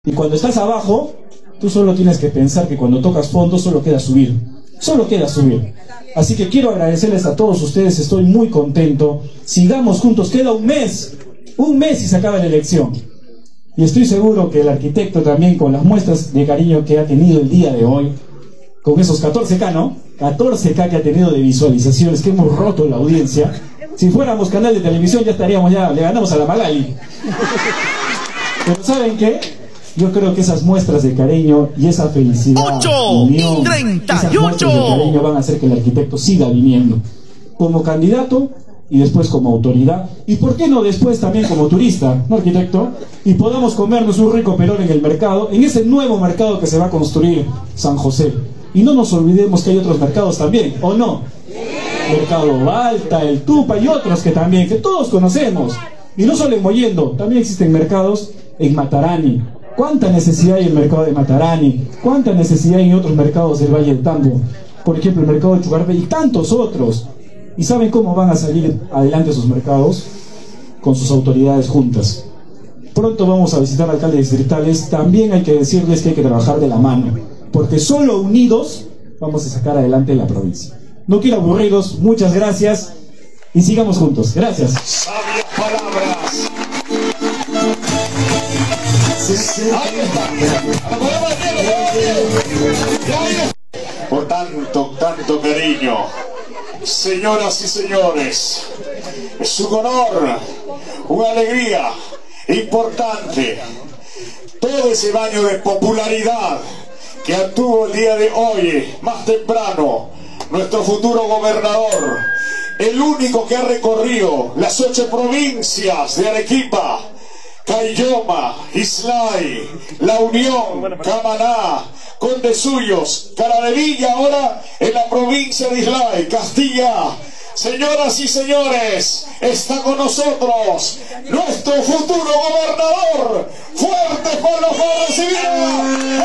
Y cuando estás abajo, tú solo tienes que pensar que cuando tocas fondo solo queda subir. Solo queda subir. Así que quiero agradecerles a todos ustedes, estoy muy contento. Sigamos juntos, queda un mes y se acaba la elección. Y estoy seguro que el arquitecto también, con las muestras de cariño que ha tenido el día de hoy, con esos 14K, ¿no? 14K que ha tenido de visualizaciones, que hemos roto la audiencia. Si fuéramos canal de televisión ya estaríamos, ya le ganamos a la Magali. Pero ¿saben qué? Yo creo que esas muestras de cariño y esa felicidad, unión, esas muestras de cariño van a hacer que el arquitecto siga viniendo como candidato y después como autoridad, y por qué no después también como turista, ¿no, arquitecto? Y podamos comernos un rico perón en el mercado, en ese nuevo mercado que se va a construir San José. Y no nos olvidemos que hay otros mercados también, ¿o no? Mercado Balta, el Tupa y otros que también, que todos conocemos. Y no solo en Mollendo, también existen mercados en Matarani. ¿Cuánta necesidad hay en el mercado de Matarani? ¿Cuánta necesidad hay en otros mercados del Valle del Tambo? Por ejemplo, el mercado de Chucarpe y tantos otros. ¿Y saben cómo van a salir adelante esos mercados? Con sus autoridades juntas. Pronto vamos a visitar alcaldes distritales. También hay que decirles que hay que trabajar de la mano, porque solo unidos vamos a sacar adelante la provincia. No quiero aburrirlos, muchas gracias y sigamos juntos. Gracias. Sabias palabras. Ahí está. Por tanto cariño, señoras y señores, es un honor, una alegría importante. Todo ese baño de popularidad que tuvo el día de hoy, más temprano, nuestro futuro gobernador, el único que ha recorrido las 8 provincias de Arequipa, Caylloma, Islay, La Unión, Camaná, Condesuyos, Caravelilla, ahora en la provincia de Islay, Castilla. Señoras y señores, está con nosotros nuestro futuro gobernador. Fuertes palos para recibirlo.